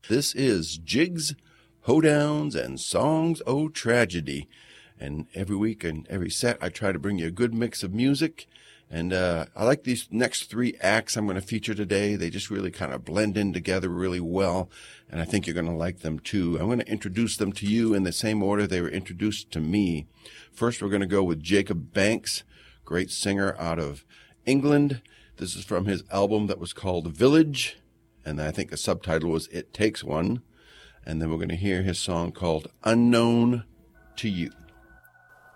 This is Jigs, Hoedowns, and Songs O' Tragedy. And every week and every set, I try to bring you a good mix of music. And I like these next three acts I'm going to feature today. They just really kind of blend in together really well, and I think you're going to like them too. I'm going to introduce them to you in the same order they were introduced to me. First, we're going to go with Jacob Banks, great singer out of England. This is from his album that was called Village, and I think the subtitle was It Takes One. And then we're going to hear his song called Unknown to You.